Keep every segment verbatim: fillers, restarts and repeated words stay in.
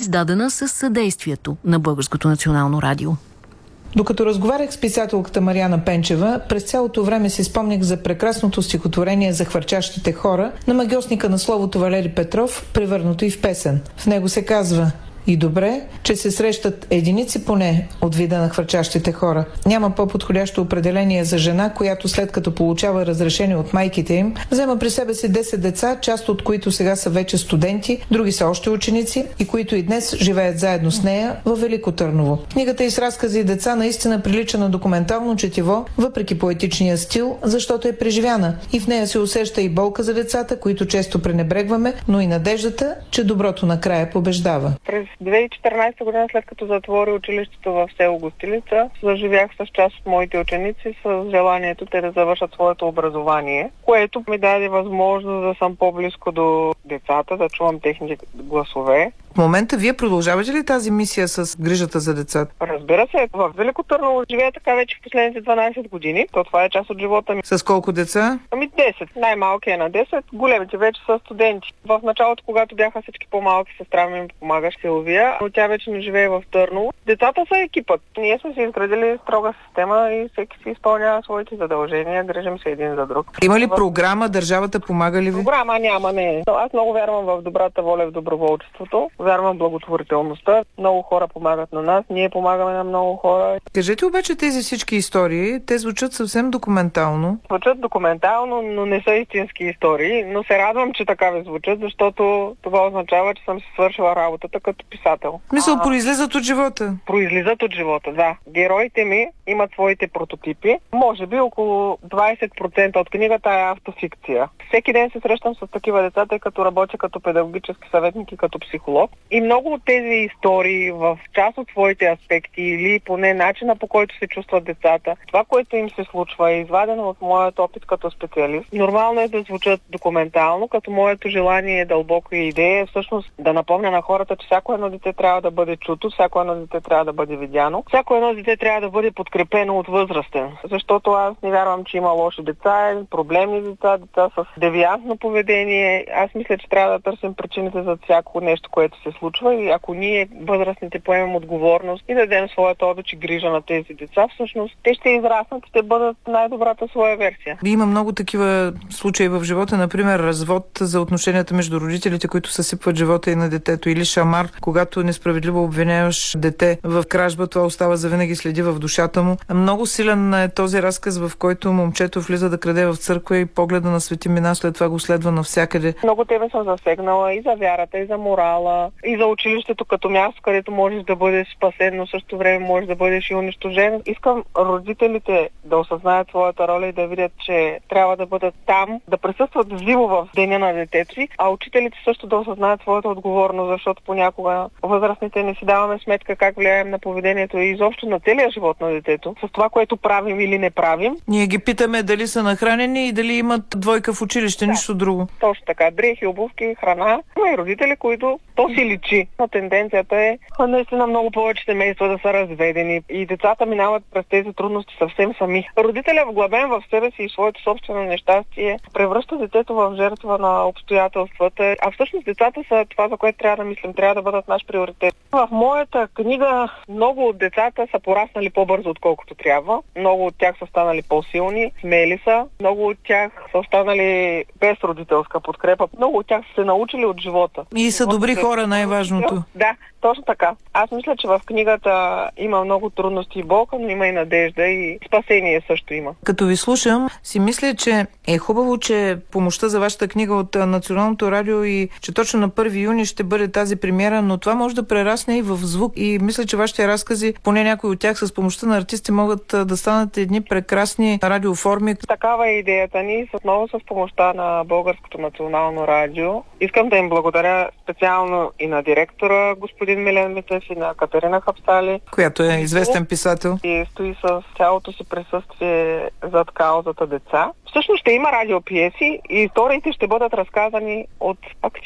издадена със съдействието на Българското национално радио. Докато разговарях с писателката Мариана Пенчева, през цялото време си спомнях за прекрасното стихотворение за хвърчащите хора на магьосника на словото Валери Петров, превърнато и в песен. В него се казва: и добре, че се срещат единици поне от вида на хвърчащите хора. Няма по-подходящо определение за жена, която след като получава разрешение от майките им, взема при себе си десет деца, част от които сега са вече студенти, други са още ученици и които и днес живеят заедно с нея във Велико Търново. Книгата и с разкази и деца наистина прилича на документално четиво, въпреки поетичния стил, защото е преживяна. И в нея се усеща и болка за децата, които често пренебрегваме, но и надеждата, че доброто накрая побеждава. две хиляди и четиринадесета година, след като затвори училището в село Гостилица, заживях с част от моите ученици с желанието те да завършат своето образование, което ми даде възможност да съм по-близко до децата, да чувам техните гласове. В момента вие продължавате ли тази мисия с грижата за децата? Разбира се, в Велико Търново живея така вече в последните дванадесет години. То това е част от живота ми. С колко деца? Ами десет. Най-малкият е на десет, големите вече са студенти. В началото, когато бяха всички по-малки, сестра ми помагаш Силвия, но тя вече не живее в Търново. Децата са екипът. Ние сме си изградили строга система и всеки си изпълнява своите задължения, грижим се един за друг. Има ли програма? Държавата помага ли ви? Програма няма, не. Аз много вярвам в добрата воля и в доброволчеството. Вярвам в благотворителността. Много хора помагат на нас, ние помагаме на много хора. Кажете обаче тези всички истории, те звучат съвсем документално. Звучат документално, но не са истински истории, но се радвам, че така ви звучат, защото това означава, че съм си свършила работата като писател. Мисъл, а, произлизат от живота. Произлизат от живота, да. Героите ми имат своите прототипи. Може би около двадесет процента от книгата е автофикция. Всеки ден се срещам с такива деца, тъй като работя като педагогически съветник и като психолог. И много от тези истории в част от своите аспекти или поне начина, по който се чувстват децата, това, което им се случва, е извадено от моят опит като специалист. Нормално е да звучат документално, като моето желание е дълбоко и идея всъщност да напомня на хората, че всяко едно дете трябва да бъде чуто, всяко едно дете трябва да бъде видяно, всяко едно дете трябва да бъде подкрепено от възрастен. Защото аз не вярвам, че има лоши деца, проблемни деца, деца с девиантно поведение. Аз мисля, че трябва да търсим причините за всяко нещо, което се случва, и ако ние възрастните поемем отговорност и дадем своята обич и грижа на тези деца, всъщност те ще израснат и ще бъдат най-добрата своя версия. Има много такива случаи в живота, например развод за отношенията между родителите, които съсипват живота и на детето, или шамар, когато несправедливо обвиняваш дете в кражба, това остава завинаги, следи в душата му. Много силен е този разказ, в който момчето влиза да краде в църква и погледа на свети мина, след това го следва навсякъде. Много теми съм засегнала и за вярата, и за морала, и за училището като място, където можеш да бъдеш спасен, но също време можеш да бъдеш и унищожен. Искам родителите да осъзнаят своята роля и да видят, че трябва да бъдат там, да присъстват живо в деня на детето си, а учителите също да осъзнаят своята отговорност, защото понякога възрастните не си даваме сметка как влияем на поведението и изобщо на целия живот на детето, с това, което правим или не правим. Ние ги питаме дали са нахранени и дали имат двойка в училище, да, нищо друго. Точно така. Дрехи, обувки, храна. Има и родители, които то си личи. Но тенденцията е наистина много повече семейства да са разведени и децата минават през тези трудности съвсем сами. Родителя, вглъбен в себе си и своето собствено нещастие, превръща детето в жертва на обстоятелствата, а всъщност децата са това, за което трябва да мислим, трябва да бъдат наш приоритет. В моята книга много от децата са пораснали по-бързо, отколкото трябва. Много от тях са станали по-силни, смели са. Много от тях са останали без родителска подкрепа. Много от тях са се научили от живота. И са добри хора, най-важното. Да, точно така. Аз мисля, че в книгата има много трудности и болка, но има и надежда и спасение също има. Като ви слушам, си мисля, че е хубаво, че помощта за вашата книга от Националното радио и че точно на първи юни ще бъде тази премиера, но това може да прерасне и в звук. И мисля, че вашите разкази, поне някои от тях с помощта на артисти, могат да станат едни прекрасни радиоформи. Такава е идеята ни, отново с помощта на Българското национално радио. Искам да им благодаря специално и на директора, господин Милен Митев, и на Катерина Хапсали, която е известен писател и стои с цялото си присъствие зад каузата деца. Всъщност ще има радиопиеси и историите ще бъдат разказани от актьори.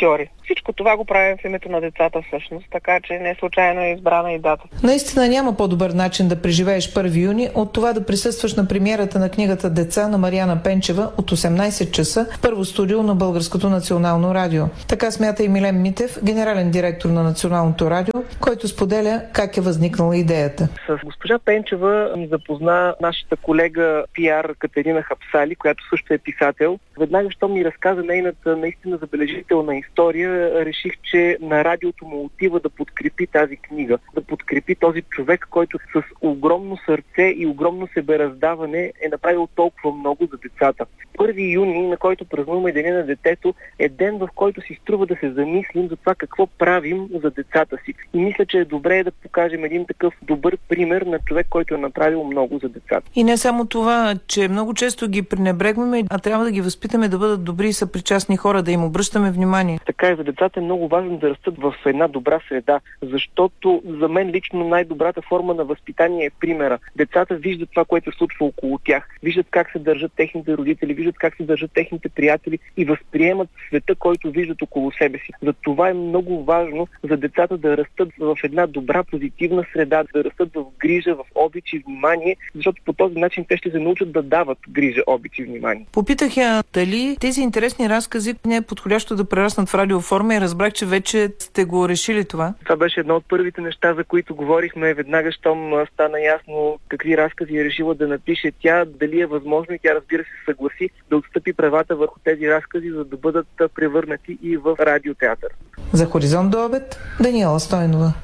Всичко това го правим в името на децата всъщност, така че не случайно е избрана и дата. Наистина няма по-добър начин да преживееш първи юни от това да присъстваш на премиерата на книгата «Деца» на Мариана Пенчева от осемнайсет часа в първо студио на Българското национално радио. Така смята и Милен Митев, генерален директор на Националното радио, който споделя как е възникнала идеята. С госпожа Пенчева ни запозна нашата колега пиар Катерина Хапсали, която също е писател. Веднага, що ми разказа нейната наистина забележителна история, реших, че на радиото му отива да подкрепи тази книга, да подкрепи този човек, който с огромно сърце и огромно себераздаване е направил толкова много за децата. първи юни, на който празнуваме Деня на детето, е ден, в който си струва да се замислим за това какво правим за децата си. И мисля, че е добре да покажем един такъв добър пример на човек, който е направил много за децата. И не само това, че много често ги пренебрегваме, а трябва да ги възпитаме да бъдат добри и съпричастни хора, да им обръщаме внимание. Така и за децата е много важно да растат в една добра среда, защото за мен лично най-добрата форма на възпитание е примера. Децата виждат това, което се случва около тях, виждат как се държат техните родители, виждат как се държат техните приятели и възприемат света, който виждат около себе си. За това е много важно за децата да растат в една добра, позитивна среда, да растат в грижа, в обич и внимание, защото по този начин те ще се научат да дават грижа, обич и внимание. Попитах я дали тези интересни разкази не е подходящо да прераснат в радиоформа и разбрах, че вече сте го решили това. Това беше едно от първите неща, за които говорихме веднага, щом стана ясно какви разкази е решила да напише тя, дали е възможно и тя, разбира се, съгласи да отстъпи правата върху тези разкази, за да бъдат превърнати и в радиотеатър. За Хоризонт до обед, Даниела Стойнова.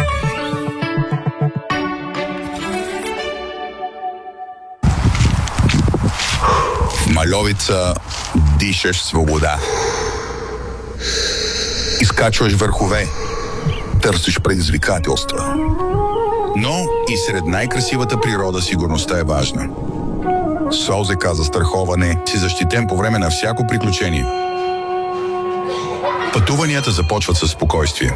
В Мальовица дишаш свобода. Изкачваш върхове, търсиш предизвикателства. Но и сред най-красивата природа сигурността е важна. С ОЗК за страховане си защитен по време на всяко приключение. Пътуванията започват със спокойствие.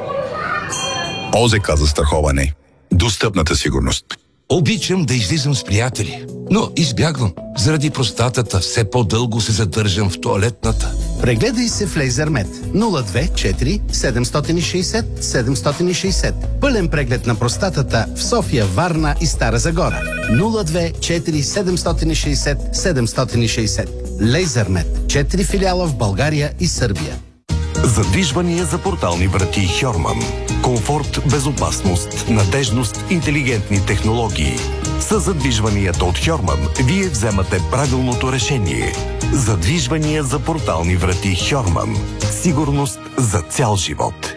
ОЗК за страховане. Достъпната сигурност. Обичам да излизам с приятели, но избягвам. Заради простатата все по-дълго се задържам в тоалетната. Прегледай се в Лейзермет нула две четири седем шест нула седем шест нула. Пълен преглед на простатата в София, Варна и Стара Загора. нула две четири седем шест нула седем шест нула. Лейзермет. Четири филиала в България и Сърбия. Задвижвания за портални врати Хьорман. Комфорт, безопасност, надежност, интелигентни технологии. С задвижванията от Хьорман вие вземате правилното решение. Задвижвания за портални врати Хьорман. Сигурност за цял живот.